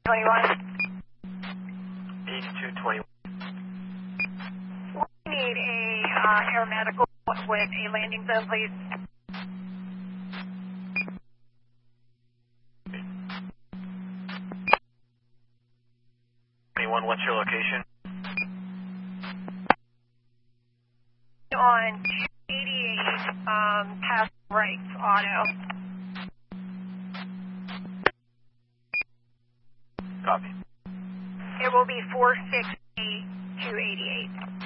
21. 8221. We need a air medical with a landing zone, please. What's your location? On 288, past right, auto. Copy. It will be 468 288.